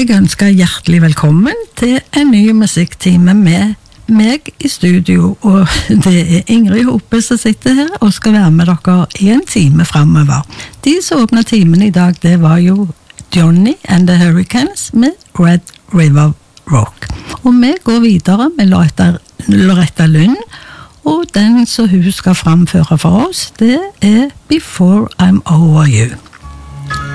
jeg ønske hjertelig velkommen til en ny musikktime med meg i studio, og det Ingrid Hope som sitter her og skal være med dere i en time fremover. De som åpnet timen i dag, det var jo Johnny and the Hurricanes med Red River Rock. Og vi går videre med Loretta Lynn, og den som hun skal framføre for oss, det Before I'm Over You.